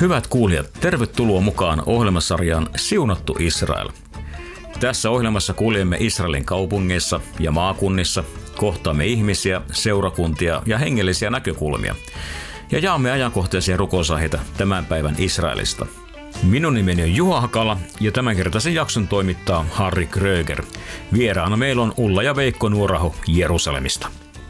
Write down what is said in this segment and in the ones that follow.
Hyvät kuulijat, tervetuloa mukaan ohjelmasarjaan Siunattu Israel. Tässä ohjelmassa kuljemme Israelin kaupungeissa ja maakunnissa, kohtaamme ihmisiä, seurakuntia ja hengellisiä näkökulmia ja jaamme ajankohtaisia rukousaiheita tämän päivän Israelista. Minun nimeni on Juha Hakala ja tämänkertaisen jakson toimittaa Harri Kröger. Vieraana meillä on Ulla ja Veikko Nuoraho Jerusalemista.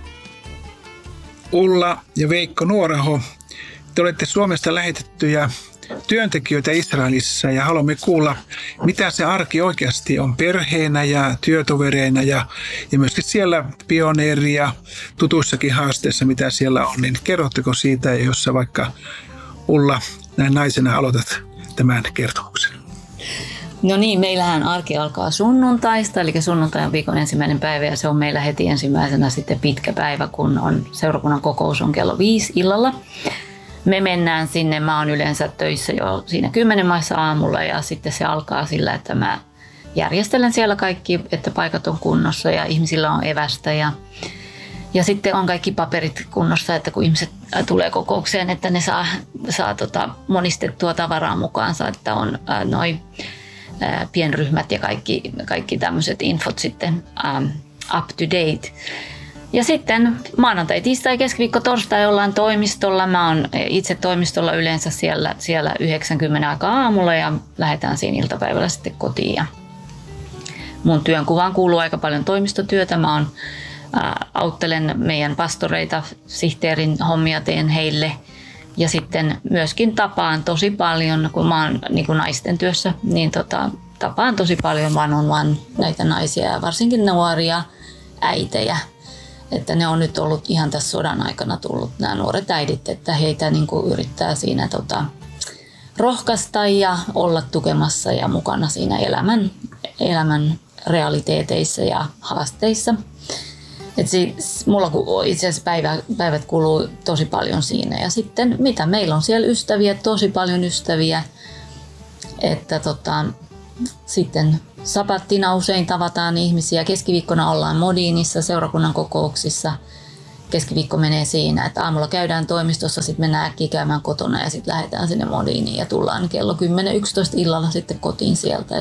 Ulla ja Veikko Nuoraho, te olette Suomesta lähetettyjä työntekijöitä Israelissa ja haluamme kuulla, mitä se arki oikeasti on perheenä ja työtovereina ja myöskin siellä pioneeria tutuissakin haasteissa, mitä siellä on. Niin kerrotteko siitä, jos sä vaikka Ulla näin naisena aloitat tämän kertomuksen? No niin, meillähän arki alkaa sunnuntaista, eli sunnuntai on viikon ensimmäinen päivä ja se on meillä heti ensimmäisenä sitten pitkä päivä, kun on seurakunnan kokous on kello 5 illalla. Me mennään sinne, mä oon yleensä töissä jo siinä 10 maissa aamulla ja sitten se alkaa sillä, että mä järjestelen siellä kaikki, että paikat on kunnossa ja ihmisillä on evästä ja sitten on kaikki paperit kunnossa, että kun ihmiset tulee kokoukseen, että ne saa monistettua tavaraa mukaansa, että on noi pienryhmät ja kaikki tämmöiset infot sitten up to date. Ja sitten maanantai, tiistai, keskiviikko, torstai ollaan toimistolla. Mä oon itse toimistolla yleensä siellä 90 aikaa aamulla ja lähdetään siinä iltapäivällä sitten kotiin. Ja mun työnkuvaan kuuluu aika paljon toimistotyötä. Mä auttelen meidän pastoreita, sihteerin hommia teen heille. Ja sitten myöskin tapaan tosi paljon, kun mä oon niin kuin naisten työssä, niin tapaan tosi paljon vaan näitä naisia ja varsinkin nuoria äitejä. Että ne on nyt ollut ihan tässä sodan aikana tullut nämä nuoret äidit, että heitä niin kuin yrittää siinä rohkaista ja olla tukemassa ja mukana siinä elämän realiteeteissa ja haasteissa. Et mulla itse asiassa päivät kuluu tosi paljon siinä ja sitten mitä meillä on siellä ystäviä, tosi paljon ystäviä, että sitten sapattina usein tavataan ihmisiä. Keskiviikkona ollaan Modiinissa seurakunnan kokouksissa. Keskiviikko menee siinä, että aamulla käydään toimistossa, sitten mennään äkkiä käymään kotona ja sitten lähdetään sinne Modiiniin ja tullaan kello 10-11 illalla sitten kotiin sieltä.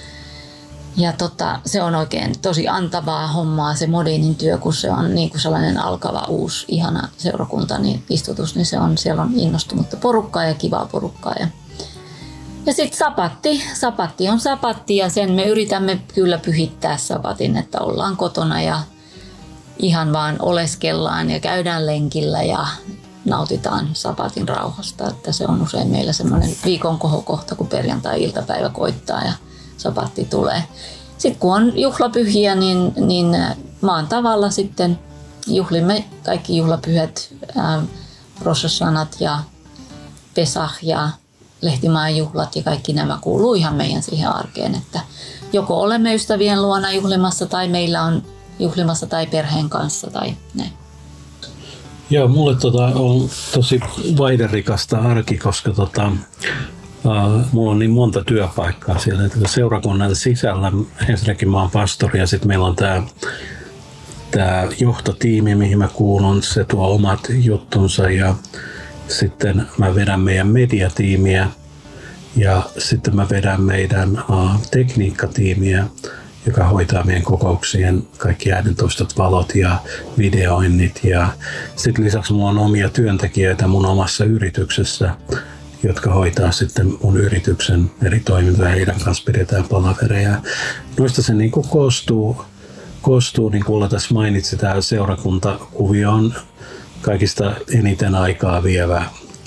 Ja se on oikein tosi antavaa hommaa se Modiinin työ, kun se on niin kuin sellainen alkava uusi ihana seurakunta, niin istutus, niin siellä on innostunutta porukkaa ja kivaa porukkaa. Ja sitten sapatti on sapatti ja sen me yritämme kyllä pyhittää sapatin, että ollaan kotona ja ihan vaan oleskellaan ja käydään lenkillä ja nautitaan sapatin rauhasta. Että se on usein meillä semmoinen viikon kohokohta, kun perjantai-iltapäivä koittaa ja sapatti tulee. Sitten kun on juhlapyhiä, niin maan tavalla sitten juhlimme kaikki juhlapyhät, Rosh Hashanat ja Pesach ja Lehtimaan juhlat ja kaikki nämä kuuluu ihan meidän siihen arkeen, että joko olemme ystävien luona juhlimassa tai meillä on juhlimassa tai perheen kanssa tai näin. Joo, mulle on tosi vaihderikasta arki, koska mulla on niin monta työpaikkaa siellä. Seurakunnan sisällä ensinnäkin mä oon pastori ja sitten meillä on tämä johtotiimi, mihin mä kuulun. Se tuo omat juttunsa ja sitten mä vedän meidän mediatiimiä ja sitten mä vedän meidän tekniikkatiimiä, joka hoitaa meidän kokouksien kaikki äänentoistot, valot ja videoinnit. Ja sitten lisäksi mulla on omia työntekijöitä mun omassa yrityksessä, jotka hoitaa sitten mun yrityksen eri toimintoja. Heidän kanssa pidetään palavereja. Noista se niin kuin koostuu, niin kuin Ulla tässä mainitsi, tämä seurakuntakuvio on kaikista eniten aikaa vievä.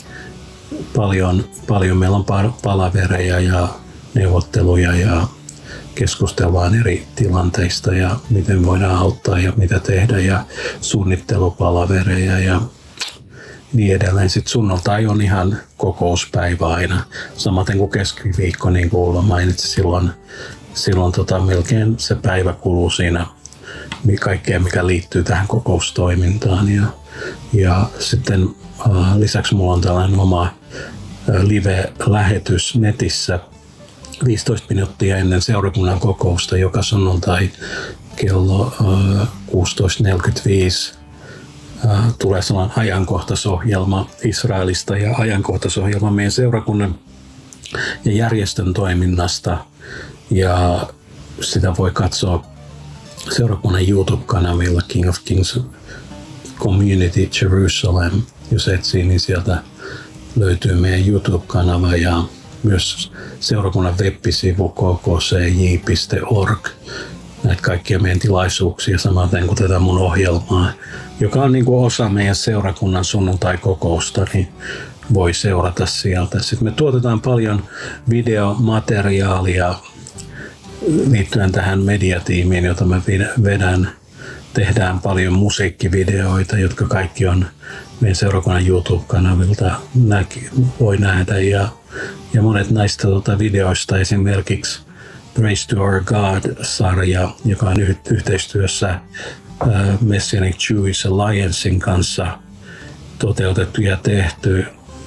Paljon meillä on palavereja ja neuvotteluja ja keskustellaan eri tilanteista ja miten voidaan auttaa ja mitä tehdä ja suunnittelupalavereja ja niin edelleen. Sitten sunnuntai on ihan kokouspäivä aina, samaten kuin keskiviikko, niin kuin Ulla mainitsi, silloin melkein se päivä kuluu siinä kaikkea, mikä liittyy tähän kokoustoimintaan. Ja sitten lisäksi mulla on tällainen oma live-lähetys netissä 15 minuuttia ennen seurakunnan kokousta joka sunnuntai kello 16.45 tulee sellainen ajankohtaisohjelma Israelista ja ajankohtaisohjelma meidän seurakunnan ja järjestön toiminnasta. Ja sitä voi katsoa seurakunnan YouTube-kanavilla King of Kings Community Jerusalem. Jos etsii, niin sieltä löytyy meidän YouTube-kanava ja myös seurakunnan web-sivu kkcj.org. Näitä kaikkia meidän tilaisuuksia, samaten kuin tätä mun ohjelmaa, joka on niin kuin osa meidän seurakunnan sunnuntai-kokousta, niin voi seurata sieltä. Sitten me tuotetaan paljon videomateriaalia liittyen tähän mediatiimiin, jota mä vedän. Tehdään paljon musiikkivideoita, jotka kaikki on meidän seurakunnan YouTube-kanavilta voi nähdä. Ja monet näistä videoista, esimerkiksi Praise to Our God-sarja, joka on yhteistyössä Messianic Jewish Alliancein kanssa toteutettu ja tehty,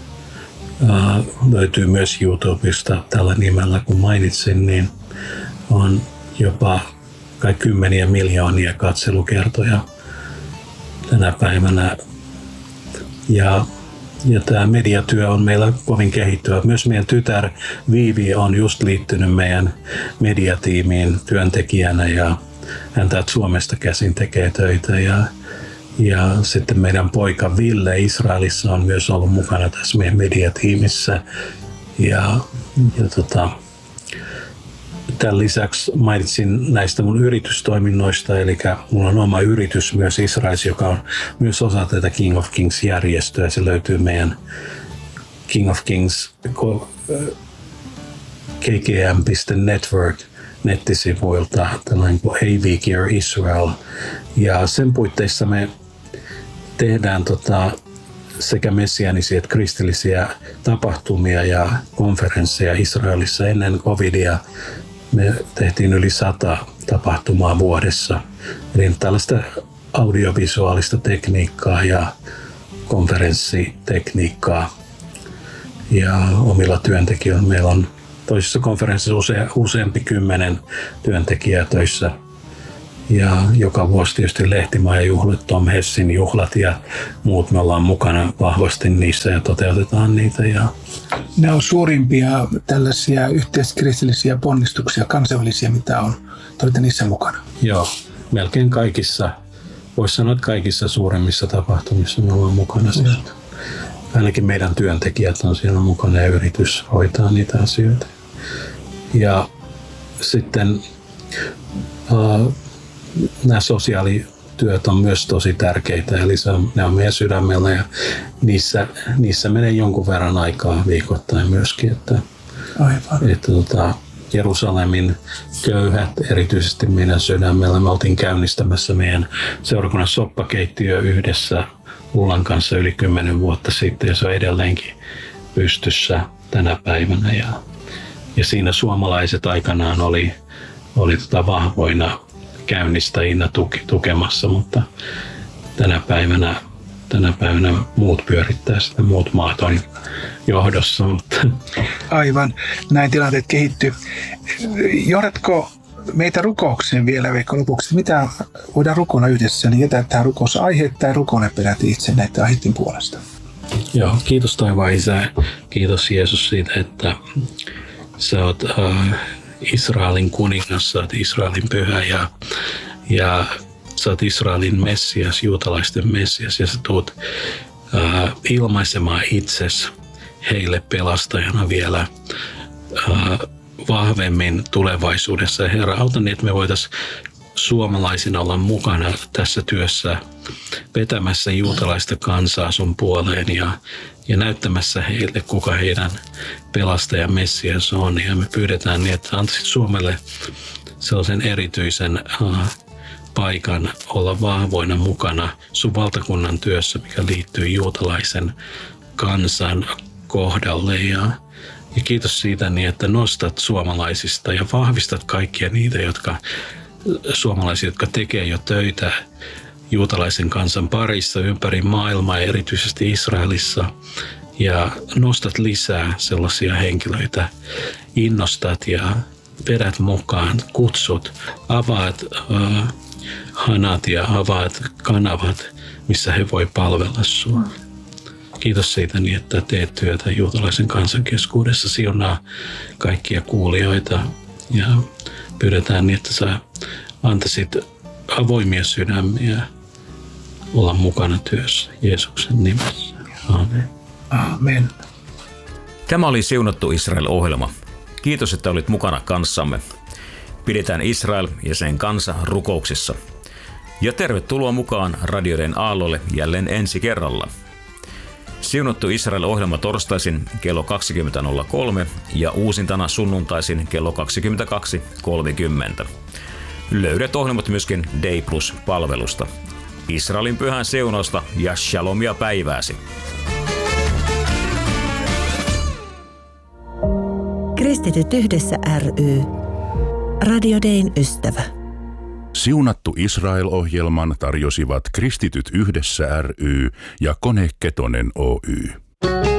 löytyy myös YouTubesta tällä nimellä, kun mainitsin, niin on jopa kai kymmeniä miljoonia katselukertoja tänä päivänä. Ja tämä mediatyö on meillä kovin kehittyvä. Myös meidän tytär Viivi on just liittynyt meidän mediatiimiin työntekijänä ja hän täältä Suomesta käsin tekee töitä. Ja sitten meidän poika Ville Israelissa on myös ollut mukana tässä meidän mediatiimissä. Tämän lisäksi mainitsin näistä mun yritystoiminnoista, eli mulla on oma yritys myös Israelissa, joka on myös osa tätä King of Kings-järjestöä. Se löytyy meidän King of Kings kkm.network nettisivuilta, tällainen kuin AV Gear Israel. Ja sen puitteissa me tehdään sekä messianisia että kristillisiä tapahtumia ja konferensseja Israelissa ennen covidia. Me tehtiin yli 100 tapahtumaa vuodessa. Eli tällaista audiovisuaalista tekniikkaa ja konferenssitekniikkaa. Ja omilla työntekijöillä meillä on toisessa konferenssissa useampi 10 työntekijää töissä. Ja joka vuosi tietysti Lehtimaajuhlat, Tom Hessin juhlat ja muut, me ollaan mukana vahvasti niissä ja toteutetaan niitä. Ne on suurimpia tällaisia yhteiskristillisiä ponnistuksia, kansainvälisiä, mitä on. Te olette niissä mukana. Joo, melkein kaikissa, voisi sanoa, että kaikissa suurimmissa tapahtumissa me ollaan mukana. Ainakin meidän työntekijät on siinä mukana ja yritys hoitaa niitä asioita. Ja sitten nämä sosiaalityöt on myös tosi tärkeitä, eli ne on meidän sydämellä ja niissä menee jonkun verran aikaa viikoittain myöskin. Että Jerusalemin köyhät, erityisesti meidän sydämellä, me oltiin käynnistämässä meidän seurakunnan soppakeittiö yhdessä Ullan kanssa yli 10 vuotta sitten ja se on edelleenkin pystyssä tänä päivänä. Ja siinä suomalaiset aikanaan oli vahvoina käynnistäjinä tukemassa, mutta tänä päivänä muut pyörittää sitä, muut maat on johdossa. Mutta. Aivan, näin tilanteet kehittyy. Johdatko meitä rukoukseen vielä Veikko lopuksi? Mitä voidaan rukoilla yhdessä, niin jätä tähän rukousaiheet tai rukoile peräti itse näiden aiheiden puolesta. Joo, kiitos taivaan Isä. Kiitos Jeesus siitä, että sä oot Israelin kuningas, sä oot Israelin pyhä ja sä oot Israelin Messias, juutalaisten Messias ja sä tuut ilmaisemaan itsesi heille pelastajana vielä vahvemmin tulevaisuudessa. Herra, auta niin, että me voitaisiin suomalaisina olla mukana tässä työssä vetämässä juutalaista kansaa sun puoleen ja näyttämässä heille, kuka heidän pelastaja Messias on. Ja me pyydetään niin, että antaisit Suomelle sellaisen erityisen paikan olla vahvoina mukana sun valtakunnan työssä, mikä liittyy juutalaisen kansan kohdalle. Ja kiitos siitä niin, että nostat suomalaisista ja vahvistat kaikkia niitä, suomalaisia, jotka tekee jo töitä juutalaisen kansan parissa ympäri maailmaa ja erityisesti Israelissa. Ja nostat lisää sellaisia henkilöitä, innostat ja vedät mukaan, kutsut, avaat hanat ja avaat kanavat missä he voi palvella sua. Kiitos siitä niin, että teet työtä juutalaisen kansan keskuudessa, siunaa kaikkia kuulijoita ja pyydetään niin, että sä antaisit avoimia sydämiä olla mukana työssä Jeesuksen nimessä. Aamen. Aamen. Tämä oli Siunattu Israel-ohjelma. Kiitos, että olit mukana kanssamme. Pidetään Israel ja sen kansa rukouksissa. Ja tervetuloa mukaan radioiden aallolle jälleen ensi kerralla. Siunattu Israel-ohjelma torstaisin kello 20.03 ja uusintana sunnuntaisin kello 22.30. Löydät ohjelmat myöskin Day Plus-palvelusta. Israelin pyhän siunausta ja shalomia päivääsi. Kristityt yhdessä ry. Radio Dayn ystävä. Siunattu Israel-ohjelman tarjosivat Kristityt yhdessä ry ja Kone Ketonen Oy.